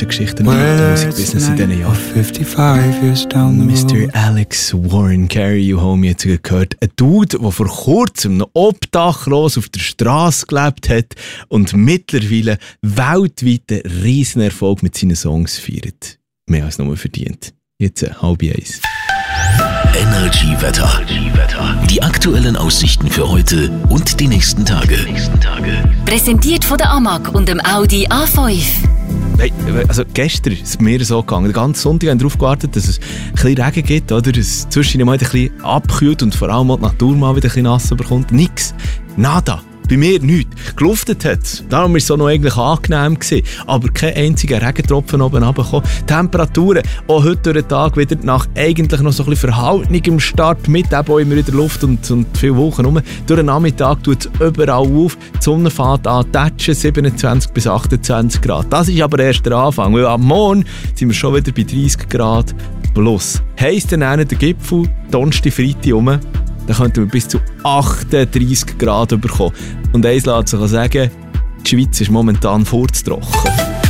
spannendsten Geschichten im Musikbusiness in diesen Jahren. Mr. Alex Warren, Carry You Home, jetzt gehört. Ein Dude, der vor kurzem noch obdachlos auf der Straße gelebt hat und mittlerweile weltweit einen riesen Erfolg mit seinen Songs feiert. Mehr als nur verdient. Jetzt 12:30. Energy-Wetter. Die aktuellen Aussichten für heute und die nächsten Tage. Präsentiert von der AMAG und dem Audi A5. Hey, also gestern ist es mir so gegangen. Den ganzen Sonntag haben wir darauf gewartet, dass es ein bisschen Regen gibt, oder? Dass es zwischendurch mal ein bisschen abkühlt und vor allem auch die Natur mal wieder ein bisschen nass bekommt. Nix. Nada. Bei mir nichts. Geluftet hat es. Darum war es so noch eigentlich angenehm gewesen. Aber kein einziger Regentropfen oben runtergekommen. Temperaturen auch heute durch den Tag wieder nach eigentlich noch so ein bisschen verhaltenem Start mit eben auch immer in der Luft und viele Wochen rum. Durch den Nachmittag tut es überall auf. Die Sonne fährt an, tätschen 27 bis 28 Grad. Das ist aber erst der Anfang. Weil am Morgen sind wir schon wieder bei 30 Grad plus. Heisst dann auch der Gipfel, Donnerstag, Freitag rum. Dann könnten wir bis zu 38 Grad bekommen. Und eins lässt sich sagen, die Schweiz ist momentan furztrocken.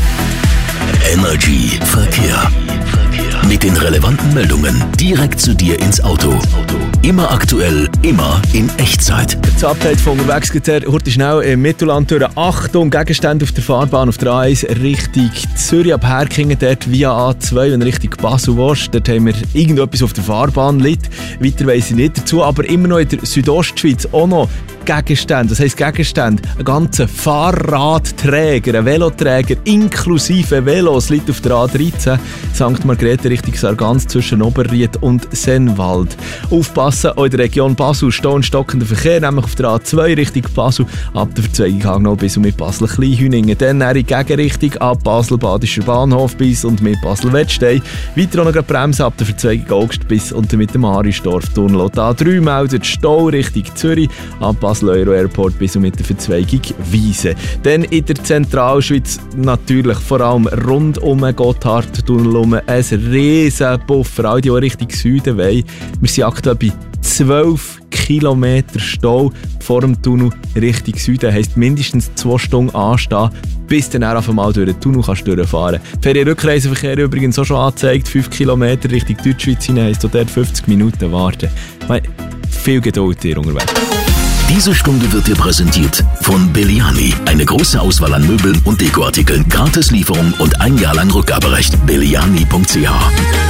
Energy Verkehr. Mit den relevanten Meldungen direkt zu dir ins Auto. Immer aktuell, immer in Echtzeit. Das Update von unterwegs geht heute schnell im Mittelland durch. Achtung, Gegenstände auf der Fahrbahn auf der A1 Richtung Zürich ab Herkingen, dort via A2, wenn du Richtung Basel willst. Dort haben wir irgendetwas auf der Fahrbahn liegt. Weiter weiss ich nicht dazu, aber immer noch in der Südostschweiz auch noch Gegenstände. Das heisst Gegenstände, ein ganzer Fahrradträger, ein Veloträger inklusive Velos liegt auf der A13 St. Margrethe Richtung Sargans zwischen Oberried und Sennwald. Aufpassen, auch in der Region Basel stehen stockender Verkehr, nämlich auf der A2 Richtung Basel ab der Verzweigung noch bis und mit Basel-Kleinhüningen. Dann in Gegenrichtung ab Basel-Badischer Bahnhof bis und mit Basel-Wettstein. Weiter auch noch Bremsen ab der Verzweigung Augst bis und mit dem Arisdorf-Tunnel. A3 meldet Stau Richtung Zürich ab Basel-Euro Airport bis und mit der Verzweigung Wiese. Dann in der Zentralschweiz natürlich vor allem rund um den Gotthardtunnel um ein riesen Puffer, all die auch Richtung Süden wollen. Wir sind aktuell bei 12 Kilometer Stau vor dem Tunnel Richtung Süden. Heisst mindestens 2 Stunden anstehen, bis dann auf einmal durch den Tunnel kannst durchfahren. Ferien-Rückreiseverkehr übrigens auch schon angezeigt. 5 Kilometer Richtung Deutschschweiz hinein, heisst dort 50 Minuten warten. Viel Geduld hier unterwegs. Diese Stunde wird dir präsentiert von Belliani. Eine große Auswahl an Möbeln und Dekoartikeln, Gratislieferung und ein Jahr lang Rückgaberecht. Belliani.ch